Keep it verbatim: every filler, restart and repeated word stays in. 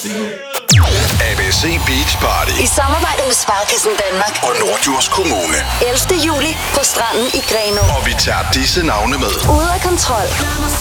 A B C Beach Party I samarbejde med Sparkassen Danmark og Norddjurs Kommune. ellevte juli på stranden i Grenaa. Og vi tager disse navne med. Ude af kontrol.